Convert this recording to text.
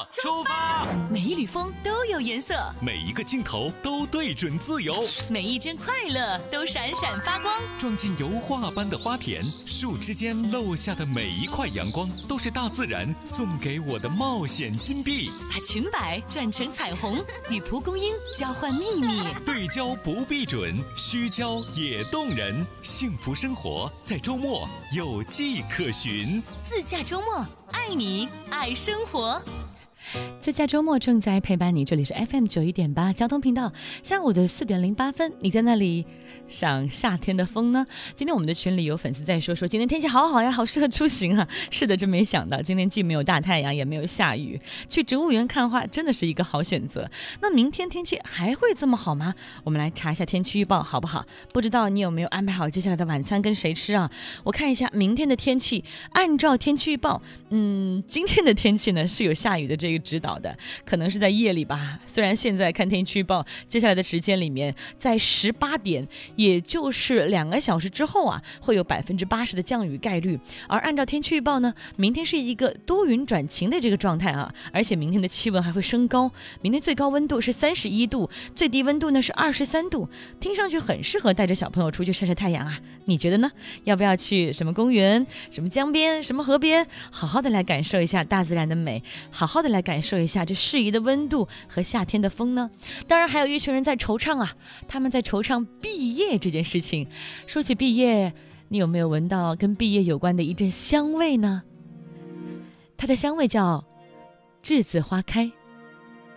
出发！ 每一缕风都有颜色， 每一个镜头都对准自由， 每一帧快乐都闪闪发光。 撞进油画般的花田，树枝间漏下的每一块阳光，都是大自然送给我的冒险金币。 把裙摆转成彩虹，与蒲公英交换秘密。 对焦不必准，虚焦也动人。幸福生活在周末有迹可循。 自驾周末，爱你爱生活。 自驾周末正在陪伴你，这里是 FM91.8 交通频道，下午的4点08分，你在那里赏夏天的风呢？今天我们的群里有粉丝在说今天天气好好呀，好适合出行啊。是的，真没想到今天既没有大太阳也没有下雨，去植物园看花真的是一个好选择。那明天天气还会这么好吗？我们来查一下天气预报好不好？不知道你有没有安排好接下来的晚餐跟谁吃啊？我看一下明天的天气，按照天气预报，今天的天气呢是有下雨的这个指导的，可能是在夜里吧。虽然现在看天气预报，接下来的时间里面，在18点，也就是2个小时之后啊，会有80%的降雨概率。而按照天气预报呢，明天是一个多云转晴的这个状态啊，而且明天的气温还会升高，明天最高温度是31度，最低温度呢是23度，听上去很适合带着小朋友出去晒晒太阳啊。你觉得呢？要不要去什么公园、什么江边、什么河边，好好的来感受一下大自然的美，好好的来感受一下这适宜的温度和夏天的风呢？当然还有一群人在惆怅啊，他们在惆怅毕业这件事情。说起毕业，你有没有闻到跟毕业有关的一阵香味呢？它的香味叫栀子花开。